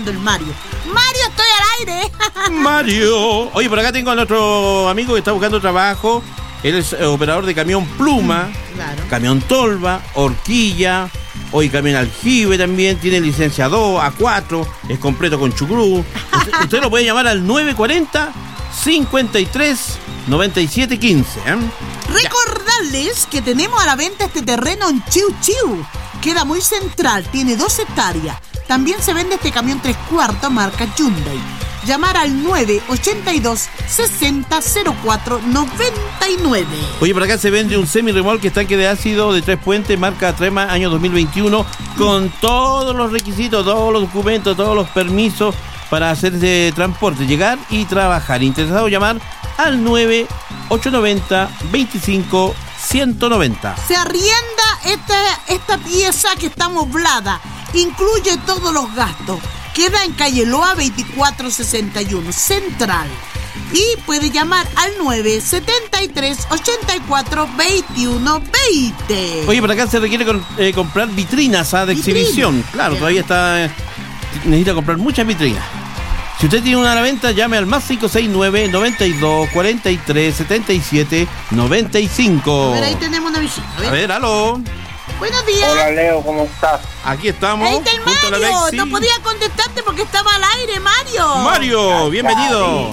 llamando el Mario. Mario, estoy al aire. Mario. Oye, por acá tengo a nuestro amigo que está buscando trabajo. Él es operador de camión pluma, Claro. camión tolva, horquilla, hoy camión aljibe también, tiene licencia 2, A4, es completo con chucrú. Usted lo puede llamar al 940 53 97 15. Recordarles que tenemos a la venta este terreno en Chiu Chiu. Queda muy central, tiene 2 hectáreas. También se vende este camión 3/4 marca Hyundai. Llamar al 982 60 04 99. Oye, por acá se vende un semi-remolque estanque de ácido de 3 puentes, marca Trema, año 2021, con todos los requisitos, todos los documentos, todos los permisos para hacer de transporte, llegar y trabajar. Interesado, llamar al 9890 25 190. Se arrienda esta pieza que está moblada. Incluye todos los gastos. Queda en calle Loa 2461, Central. Y puede llamar al 973 84 21 20. Oye, por acá se requiere comprar vitrinas de exhibición. Claro, Bien. todavía necesita comprar muchas vitrinas. Si usted tiene una a la venta, llame al más 569 92 43 77 95. A ver, ahí tenemos una visita. A ver, aló. Buenos días. Hola Leo, ¿cómo estás? Aquí estamos. Ahí está el junto a la Mario. Lexi. No podía contestarte porque estaba al aire, Mario. Mario, bienvenido.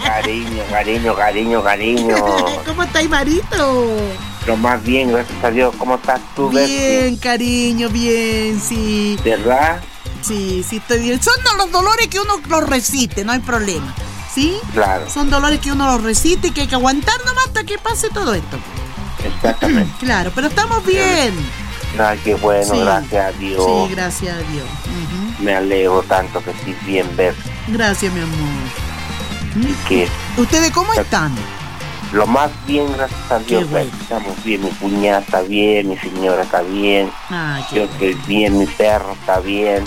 Cariño. ¿Cómo estáis, Marito? Lo más bien, gracias a Dios. ¿Cómo estás tú, Bien, cariño, bien, sí. ¿Verdad? Sí, estoy bien. Son los dolores que uno los resiste, no hay problema. ¿Sí? Claro. Son dolores que uno los resiste y que hay que aguantar nomás hasta que pase todo esto. Exactamente. Claro, pero estamos bien. Ay, qué bueno, Sí. gracias a Dios. Sí, gracias a Dios. Ujú. Me alegro tanto que estés bien, ver. Gracias, mi amor. Y que ¿Ustedes cómo están? lo más bien, gracias a Dios. Qué bueno. Estamos bien, mi cuñada está bien, mi señora está bien. Ah, Yo estoy bien, mi perro está bien.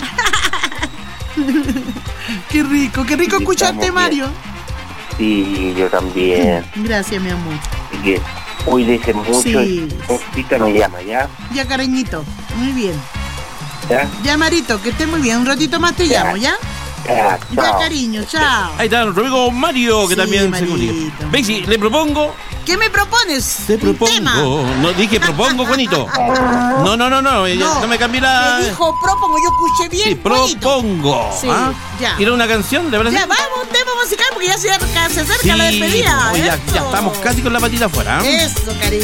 qué rico Sí, escucharte, estamos Mario. Sí, yo también. Gracias, mi amor. Así que cuídese mucho. Sí. Y ahorita me llama, ¿ya? Ya, cariñito. Muy bien. ¿Ya? Ya, Marito, que esté muy bien. Un ratito más te Ya. llamo, ¿ya? Ya, Ya, chao. cariño, chao. Ahí está nuestro amigo Mario, que Sí, también se Marito. comunica. Bexi, le propongo. ¿Qué me propones? Te Un propongo. tema. No, dije propongo, Juanito. No, no me cambie la. Me dijo propongo, yo escuché bien. Sí, Juanito. propongo. Sí, ya. ¿Quiere una canción? ¿Le parece? Ya, vamos, un tema musical porque ya se acerca la Sí, despedida. ya Eso. estamos casi con la patita afuera. Eso, cariño.